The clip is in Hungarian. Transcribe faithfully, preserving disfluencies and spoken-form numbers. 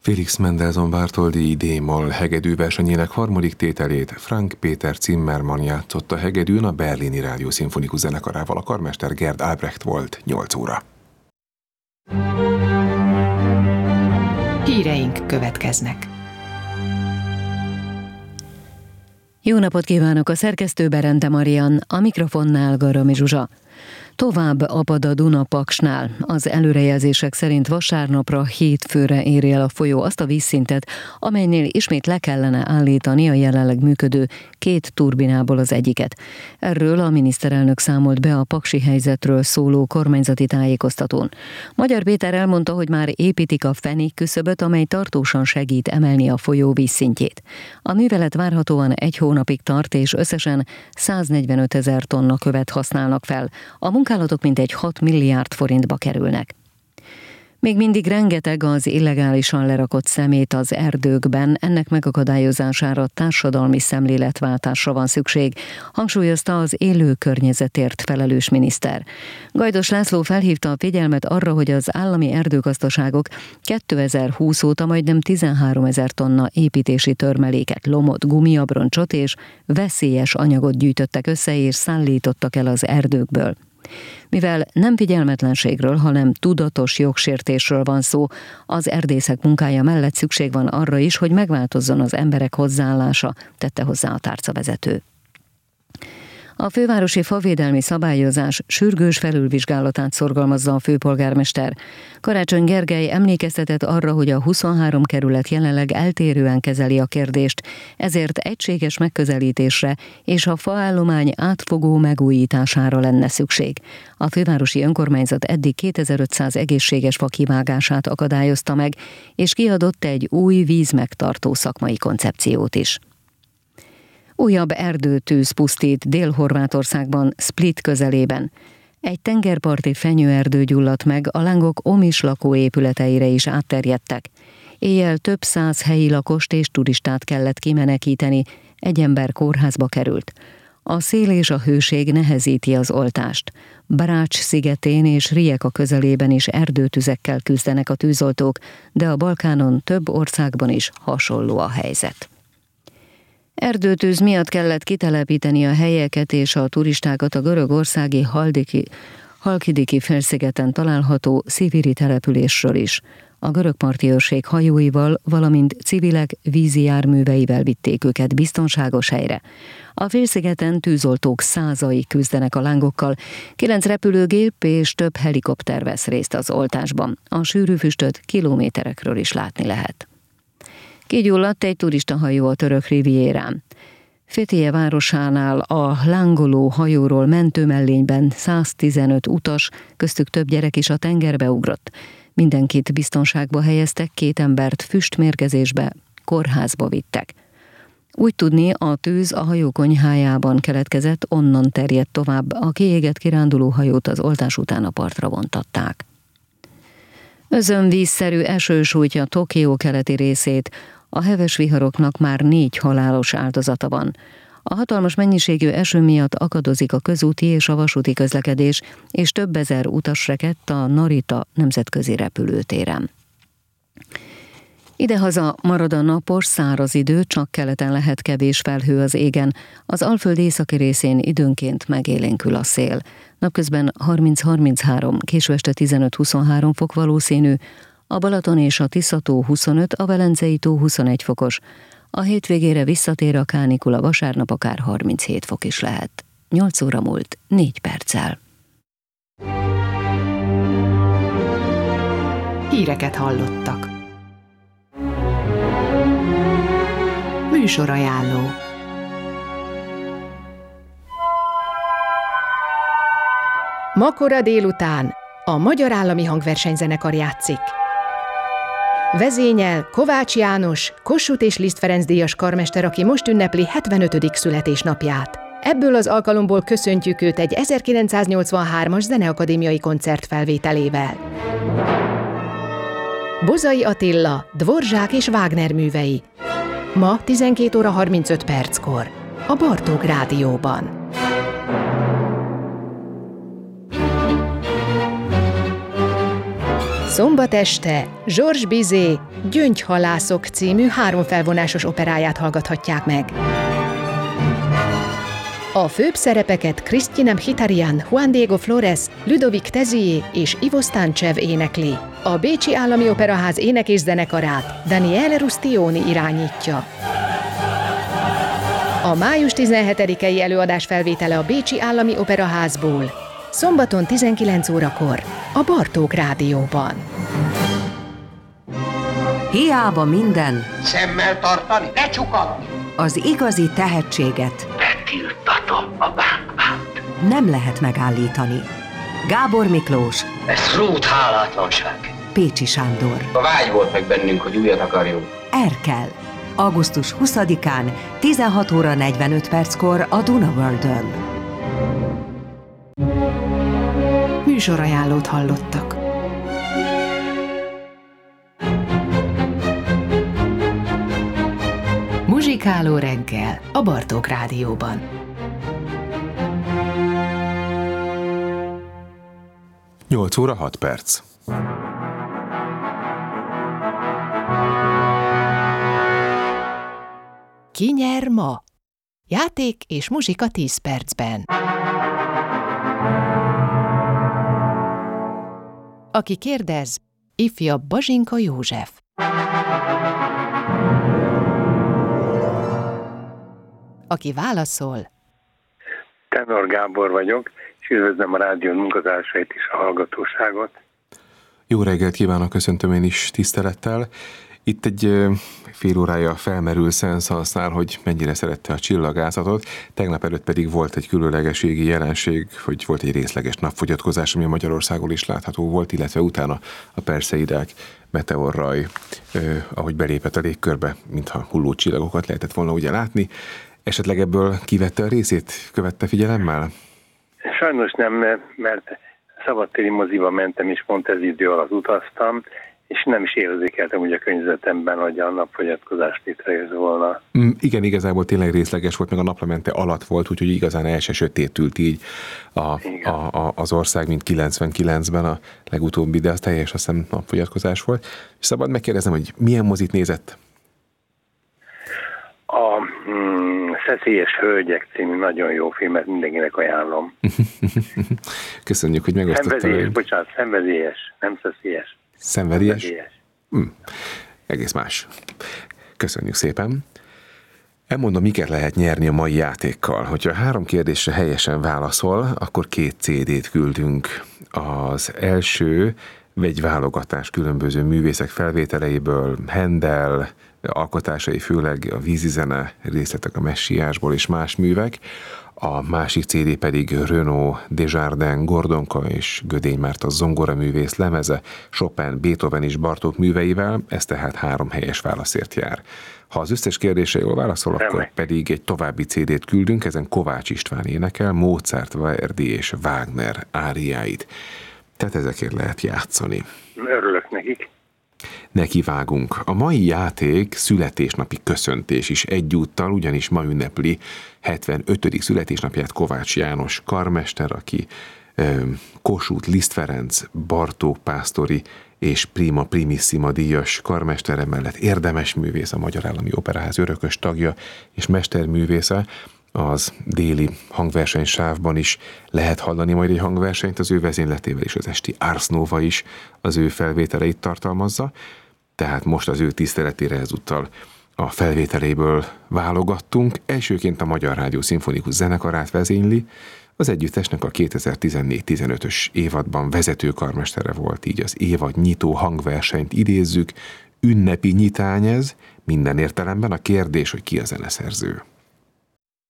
Felix Mendelssohn Bartholdy D-moll hegedű versenyének harmadik tételét Frank Péter Zimmermann játszotta hegedűn a Berlini Rádió Szimfonikus Zenekarával, a karmester Gerd Albrecht volt. nyolc óra. Híreink következnek. Jó napot kívánok, a szerkesztő Berente Marian, a mikrofonnál Garami Zsuzsa. Tovább apad a Duna Paksnál. Az előrejelzések szerint vasárnapra hétfőre éri el a folyó azt a vízszintet, amelynél ismét le kellene állítani a jelenleg működő két turbinából az egyiket. Erről a miniszterelnök számolt be a paksi helyzetről szóló kormányzati tájékoztatón. Magyar Péter elmondta, hogy már építik a fenék küszöböt, amely tartósan segít emelni a folyó vízszintjét. A művelet várhatóan egy hónapig tart, és összesen száznegyvenötezer tonna követ használnak fel. A munkálatok mintegy hat milliárd forintba kerülnek. Még mindig rengeteg az illegálisan lerakott szemét az erdőkben, ennek megakadályozására társadalmi szemléletváltásra van szükség, hangsúlyozta az élő környezetért felelős miniszter. Gajdos László felhívta a figyelmet arra, hogy az állami erdőgazdaságok kétezer-húsz óta majdnem tizenháromezer tonna építési törmeléket, lomot, gumiabroncsot és veszélyes anyagot gyűjtöttek össze és szállítottak el az erdőkből. Mivel nem figyelmetlenségről, hanem tudatos jogsértésről van szó, az erdészek munkája mellett szükség van arra is, hogy megváltozzon az emberek hozzáállása, tette hozzá a tárcavezető. A fővárosi favédelmi szabályozás sürgős felülvizsgálatát szorgalmazza a főpolgármester. Karácsony Gergely emlékeztetett arra, hogy a huszonhárom kerület jelenleg eltérően kezeli a kérdést, ezért egységes megközelítésre és a faállomány átfogó megújítására lenne szükség. A fővárosi önkormányzat eddig kétezer-ötszáz egészséges fa kivágását akadályozta meg, és kiadott egy új vízmegtartó szakmai koncepciót is. Újabb erdőtűz pusztít Dél-Horvátországban, Split közelében. Egy tengerparti fenyőerdő gyulladt meg, a lángok Omis lakóépületeire is átterjedtek. Éjjel több száz helyi lakost és turistát kellett kimenekíteni, egy ember kórházba került. A szél és a hőség nehezíti az oltást. Brač szigetén és Rijeka közelében is erdőtüzekkel küzdenek a tűzoltók, de a Balkánon több országban is hasonló a helyzet. Erdőtűz miatt kellett kitelepíteni a helyeket és a turistákat a görögországi Haldiki, Halkidiki félszigeten található Sziviri településről is. A görög parti őrség hajóival, valamint civilek vízi járműveivel vitték őket biztonságos helyre. A félszigeten tűzoltók százai küzdenek a lángokkal, kilenc repülőgép és több helikopter vesz részt az oltásban. A sűrű füstöt kilométerekről is látni lehet. Kigyulladt egy turistahajó a török rivierán. Fethiye városánál a lángoló hajóról mentőmellényben száztizenöt utas, köztük több gyerek is a tengerbe ugrott. Mindenkit biztonságba helyeztek, két embert füstmérgezésbe, kórházba vittek. Úgy tudni, a tűz a hajó konyhájában keletkezett, onnan terjedt tovább, a kiégett kiránduló hajót az oltás után a partra vontatták. Özönvízszerű eső sújtja Tokió keleti részét, a heves viharoknak már négy halálos áldozata van. A hatalmas mennyiségű eső miatt akadozik a közúti és a vasúti közlekedés, és több ezer utas rekedt a Narita nemzetközi repülőtéren. Idehaza marad a napos, száraz idő, csak keleten lehet kevés felhő az égen. Az Alföld északi részén időnként megélénkül a szél. Napközben harminc-harminchárom, késő este tizenöt-huszonhárom fok valószínű, a Balaton és a Tisza-tó huszonöt, a Velencei tó huszonegy fokos. A hétvégére visszatér a kánikula, vasárnap akár harminchét fok is lehet. nyolc óra múlt, négy perccel. Híreket hallottak. Műsorajánló. Ma kora délután a Magyar Állami Hangversenyzenekar játszik. Vezényel Kovács János, Kossuth és Liszt Ferenc díjas karmester, aki most ünnepli hetvenötödik születésnapját. Ebből az alkalomból köszöntjük őt egy ezerkilencszáznyolcvanhármas zeneakadémiai koncert felvételével. Bozai Attila, Dvorzsák és Wagner művei. Ma tizenkét óra harmincöt perckor. A Bartók Rádióban. Szombat este Georges Bizet Gyöngyhalászok című háromfelvonásos operáját hallgathatják meg. A főbb szerepeket Cristina Mkhitaryan, Juan Diego Flores, Ludovic Tézier és Ivo Stancsev énekli. A Bécsi Állami Operaház ének- és zenekarát Daniele Rustioni irányítja. A május tizenhetedikei előadás felvétele a Bécsi Állami Operaházból. Szombaton tizenkilenc órakor a Bartók Rádióban. Hiába minden, szemmel tartani, ne csukatni. az igazi tehetséget Betiltatom a bánkbát. nem lehet megállítani. Gábor Miklós, Ez rút hálátlanság. Pécsi Sándor, A vágy volt meg bennünk, hogy újat akarjunk. Erkel. augusztus huszadikán, tizenhat óra negyvenöt perckor a Duna Worldön. Műsorajánlót hallottak. Muzsikáló reggel a Bartók Rádióban. nyolc óra hat perc. Ki nyer ma? Játék és muzsika tíz percben. Aki kérdez, ifjabb Bazsinka József. Aki válaszol, Tenor Gábor vagyok, és üdvözlöm a rádió munkatársait és a hallgatóságot. Jó reggelt kívánok, köszöntöm én is tisztelettel. Itt egy ö, fél órája felmerül szenszanszál, hogy mennyire szerette a csillagászatot. Tegnap előtt pedig volt egy különlegeségi jelenség, hogy volt egy részleges napfogyatkozás, ami Magyarországon is látható volt, illetve utána a Perseidák meteorraj, ö, ahogy belépett a légkörbe, mintha hulló csillagokat lehetett volna ugye látni. Esetleg ebből kivette a részét, követte figyelemmel? Sajnos nem, mert szabadtéri moziba mentem, és pont ez idő alatt utaztam, és nem is érzékeltem ugye a környezetemben, hogy a napfogyatkozás létrejött volna. Mm, igen, igazából tényleg részleges volt, meg a naplemente alatt volt, úgyhogy igazán el se sötétült így a, a, a, az ország, mint kilencvenkilencben a legutóbbi, de az teljes, azt hiszem, napfogyatkozás volt. És szabad megkérdezem, hogy milyen mozit nézett? A mm, Szeszélyes Hölgyek című nagyon jó filmet mindenkinek ajánlom. Köszönjük, hogy megosztotta. Szenvedélyes, bocsánat, szenvedélyes, nem szeszélyes. Szenvedélyes? Szenvedélyes. Hmm. Egész más. Köszönjük szépen. Elmondom, miket lehet nyerni a mai játékkal. Hogyha három kérdésre helyesen válaszol, akkor két cé dét küldünk. Az első egy válogatás különböző művészek felvételeiből, Handel alkotásai, főleg a vízizene, részletek a Messiásból és más művek. A másik cé dé pedig Renaud, Desjardins, Gordonka és Gödény Márta zongoraművész lemeze, Chopin, Beethoven és Bartók műveivel, ez tehát három helyes válaszért jár. Ha az összes kérdésre jól válaszol, akkor Remek. pedig egy további cé dét küldünk, ezen Kovács István énekel Mozart, Verdi és Wagner áriáit. Tehát ezekért lehet játszani. Örülök nekik. Nekivágunk. A mai játék születésnapi köszöntés is egyúttal, ugyanis ma ünnepli hetvenötödik születésnapját Kovács János karmester, aki ö, Kossuth, Liszt Ferenc, Bartók Pásztori és Prima Primissima díjas karmestere mellett érdemes művész, a Magyar Állami Operaház örökös tagja és mesterművésze. Az déli hangversenysávban is lehet hallani majd egy hangversenyt, az ő vezényletével és az esti Ars Nova is az ő felvételeit tartalmazza, tehát most az ő tiszteletére ezúttal a felvételeiből válogattunk. Elsőként a Magyar Rádió Szimfonikus Zenekarát vezényli, az együttesnek a kétezer-tizennégy-tizenötös évadban vezető karmestere volt, így az évad nyitó hangversenyt idézzük, ünnepi nyitány ez, minden értelemben. A kérdés, hogy ki a zeneszerző.